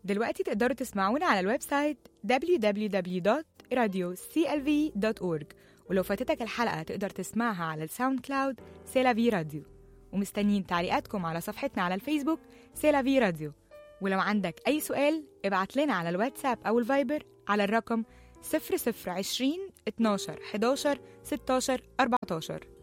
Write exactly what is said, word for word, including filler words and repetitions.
دلوقتي تقدروا تسمعونا على الويب سايت دبليو دبليو دبليو دوت راديو سي إل في دوت أورج، ولو فاتتك الحلقة تقدر تسمعها على الساوند كلاود سيلافي راديو. ومستنيين تعليقاتكم على صفحتنا على الفيسبوك سيلافي راديو. ولو عندك أي سؤال ابعت لنا على الواتساب أو الفايبر على الرقم صفر صفر عشرين اتناشر حداشر ستاشر أربعتاشر.